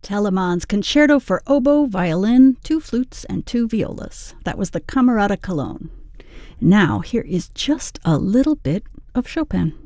Telemann's Concerto for Oboe, Violin, 2 Flutes, and 2 Violas. That was the Camerata Cologne. Now, here is just a little bit of Chopin.